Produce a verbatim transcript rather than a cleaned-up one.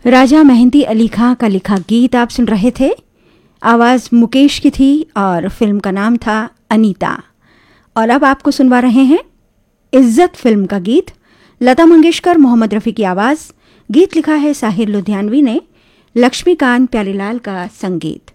राजा मेहंदी अली खां का लिखा गीत आप सुन रहे थे। आवाज़ मुकेश की थी और फिल्म का नाम था अनीता। और अब आपको सुनवा रहे हैं इज्जत फिल्म का गीत। लता मंगेशकर, मोहम्मद रफ़ी की आवाज़। गीत लिखा है साहिर लुधियानवी ने, लक्ष्मीकांत प्यारेलाल का संगीत।